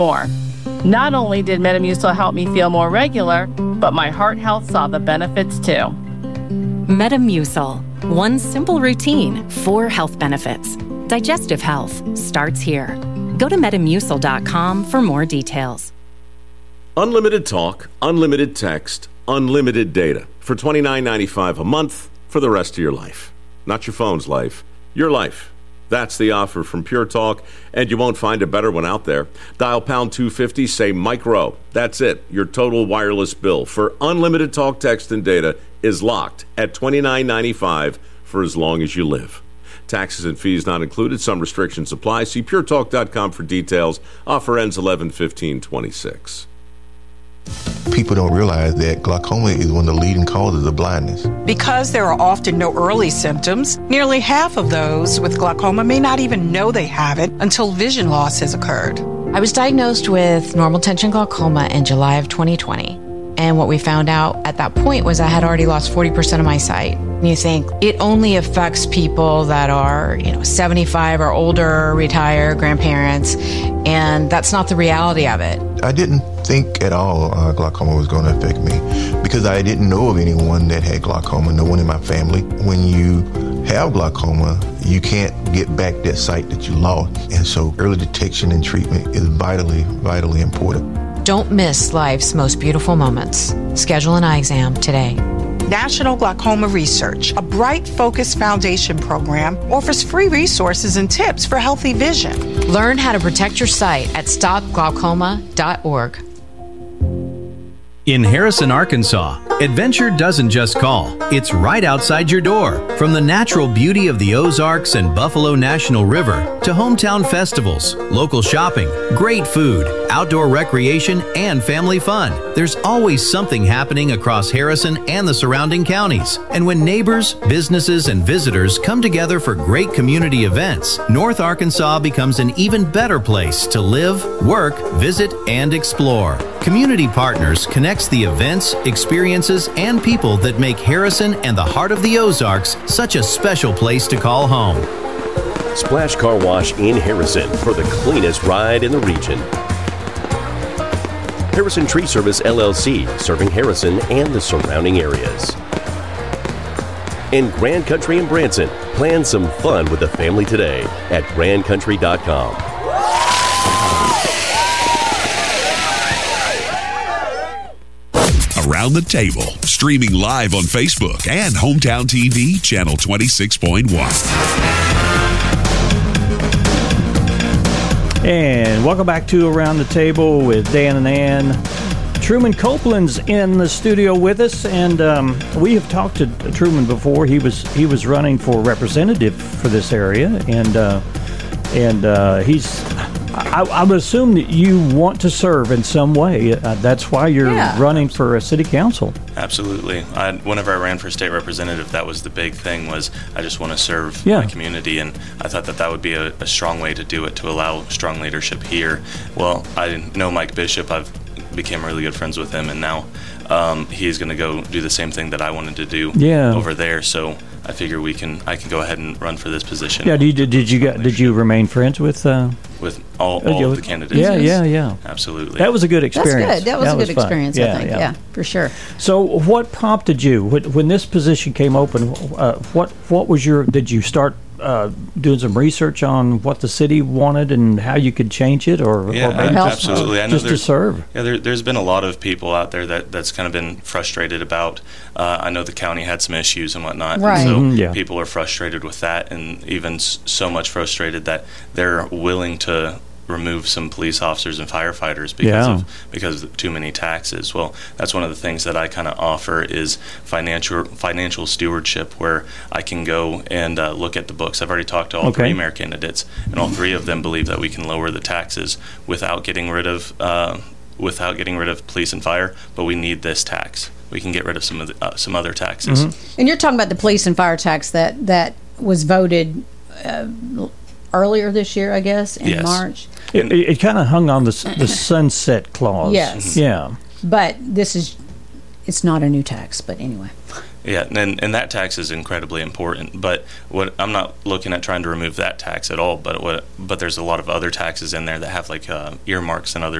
more. Not only did Metamucil help me feel more regular, but my heart health saw the benefits too. Metamucil. One simple routine, 4 health benefits. Digestive health starts here. Go to Metamucil.com for more details. Unlimited talk, unlimited text, unlimited data for $29.95 a month for the rest of your life. Not your phone's life, your life. That's the offer from Pure Talk, and you won't find a better one out there. Dial pound 250, say micro. That's it. Your total wireless bill for unlimited talk, text, and data is locked at $29.95 for as long as you live. Taxes and fees not included. Some restrictions apply. See puretalk.com for details. Offer ends 11/15/26. People don't realize that glaucoma is one of the leading causes of blindness. Because there are often no early symptoms, nearly half of those with glaucoma may not even know they have it until vision loss has occurred. I was diagnosed with normal tension glaucoma in July of 2020. And what we found out at that point was I had already lost 40% of my sight. And you think it only affects people that are, 75 or older, retired, grandparents, and that's not the reality of it. I didn't think at all glaucoma was going to affect me because I didn't know of anyone that had glaucoma, no one in my family. When you have glaucoma, you can't get back that sight that you lost. And so early detection and treatment is vitally, vitally important. Don't miss life's most beautiful moments. Schedule an eye exam today. National Glaucoma Research, a Bright Focus Foundation program, offers free resources and tips for healthy vision. Learn how to protect your sight at stopglaucoma.org. In Harrison, Arkansas, adventure doesn't just call. It's right outside your door. From the natural beauty of the Ozarks and Buffalo National River to hometown festivals, local shopping, great food, outdoor recreation, and family fun, there's always something happening across Harrison and the surrounding counties. And when neighbors, businesses, and visitors come together for great community events, North Arkansas becomes an even better place to live, work, visit, and explore. Community Partners connects the events, experiences, and people that make Harrison and the heart of the Ozarks such a special place to call home. Splash Car Wash in Harrison for the cleanest ride in the region. Harrison Tree Service LLC, serving Harrison and the surrounding areas. And Grand Country in Branson, plan some fun with the family today at grandcountry.com. Around the Table, streaming live on Facebook and Hometown TV, channel 26.1. And welcome back to Around the Table with Dan and Ann. Truman Copeland's in the studio with us, and we have talked to Truman before. He was running for representative for this area, and he's. I would assume that you want to serve in some way. That's why you're running for a city council. Absolutely. Whenever I ran for state representative, that was the big thing, was I just want to serve my community, and I thought that would be a strong way to do it, to allow strong leadership here. Well, I know Mike Bishop. I've became really good friends with him, and now he's going to go do the same thing that I wanted to do over there. So I figure I can go ahead and run for this position. Yeah. Did you remain friends with all of the candidates? Yeah. Absolutely. That was a good experience. That's good. That was a good experience, I think. Yeah, for sure. So, what prompted you when this position came open? What was did you start doing some research on what the city wanted and how you could change it, or maybe absolutely. I know just to serve? Yeah, there's been a lot of people out there that's kind of been frustrated about. I know the county had some issues and whatnot, right? So people are frustrated with that, and even so much frustrated that they're willing to remove some police officers and firefighters because of too many taxes. Well, that's one of the things that I kind of offer is financial stewardship, where I can go and look at the books. I've already talked to all three mayor candidates, and all three of them believe that we can lower the taxes without getting rid of police and fire. But we need this tax. We can get rid of some other taxes. Mm-hmm. And you're talking about the police and fire tax that was voted earlier this year, I guess, in March. It kind of hung on the sunset clause. Yes. Yeah. But it's not a new tax, but anyway. Yeah, and that tax is incredibly important. But what I'm not looking at trying to remove that tax at all. But there's a lot of other taxes in there that have like earmarks and other